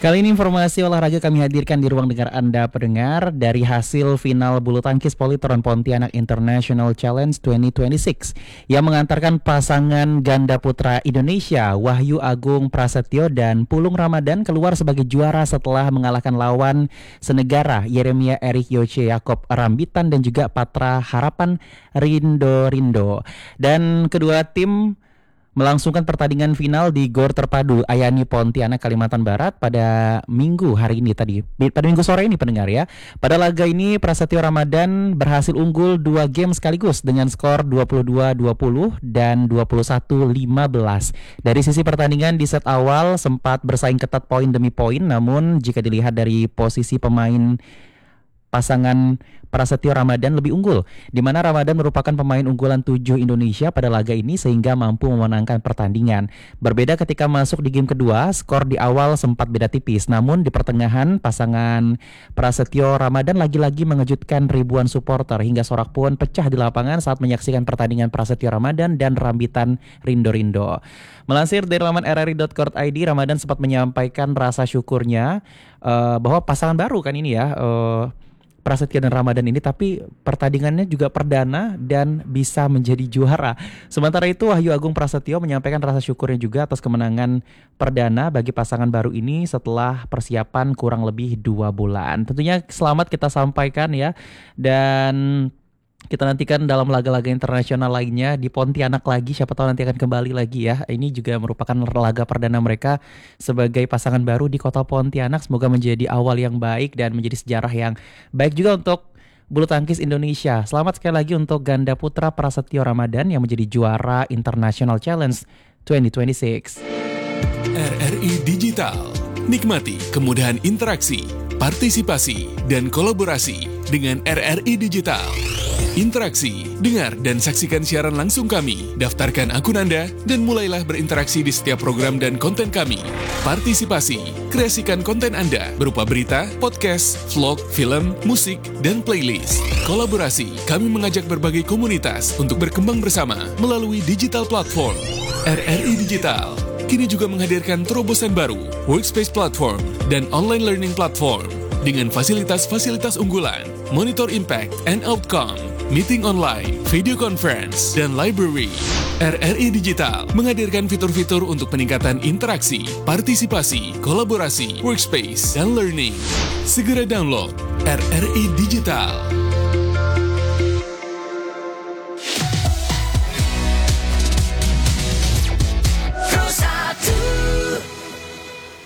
Kali ini informasi olahraga kami hadirkan di ruang dengar Anda pendengar dari hasil final bulu tangkis Polytron Pontianak International Challenge 2026 yang mengantarkan pasangan ganda putra Indonesia Wahyu Agung Prasetyo dan Pulung Ramadan keluar sebagai juara setelah mengalahkan lawan senegara Yeremia Erik Yoce Yakob Rambitan dan juga Patra Harapan Rindo. Dan kedua tim melangsungkan pertandingan final di Gor Terpadu Ayani Pontianak Kalimantan Barat pada Minggu sore ini pendengar ya. Pada laga ini Prasetyo Ramadan berhasil unggul 2 game sekaligus dengan skor 22-20 dan 21-15. Dari sisi pertandingan di set awal sempat bersaing ketat poin demi poin, namun jika dilihat dari posisi pemain pasangan Prasetyo Ramadan lebih unggul, di mana Ramadan merupakan pemain unggulan 7 Indonesia pada laga ini sehingga mampu memenangkan pertandingan. Berbeda ketika masuk di game kedua, skor di awal sempat beda tipis, namun di pertengahan pasangan Prasetyo Ramadan lagi-lagi mengejutkan ribuan supporter hingga sorak pun pecah di lapangan saat menyaksikan pertandingan Prasetyo Ramadan dan Rambitan Rindo. Melansir dari laman rri.co.id, Ramadan sempat menyampaikan rasa syukurnya bahwa pasangan baru kan ini ya, Prasetyo dan Ramadan ini, tapi pertandingannya juga perdana dan bisa menjadi juara. Sementara itu Wahyu Agung Prasetyo menyampaikan rasa syukurnya juga atas kemenangan perdana bagi pasangan baru ini setelah persiapan kurang lebih 2 bulan. Tentunya selamat kita sampaikan ya, dan kita nantikan dalam laga-laga internasional lainnya di Pontianak lagi, siapa tahu nanti akan kembali lagi ya. Ini juga merupakan laga perdana mereka sebagai pasangan baru di kota Pontianak. Semoga menjadi awal yang baik dan menjadi sejarah yang baik juga untuk bulu tangkis Indonesia. Selamat sekali lagi untuk ganda putra Prasetyo Ramadan yang menjadi juara International Challenge 2026. RRI Digital. Nikmati kemudahan interaksi, partisipasi, dan kolaborasi dengan RRI Digital. Interaksi, dengar dan saksikan siaran langsung kami, daftarkan akun Anda, dan mulailah berinteraksi di setiap program dan konten kami. Partisipasi, kreasikan konten Anda berupa berita, podcast, vlog, film, musik, dan playlist. Kolaborasi, kami mengajak berbagai komunitas untuk berkembang bersama melalui digital platform. RRI Digital kini juga menghadirkan terobosan baru, workspace platform, dan online learning platform dengan fasilitas-fasilitas unggulan, monitor impact and outcome, meeting online, video conference, dan library. RRI Digital menghadirkan fitur-fitur untuk peningkatan interaksi, partisipasi, kolaborasi, workspace, dan learning. Segera download RRI Digital.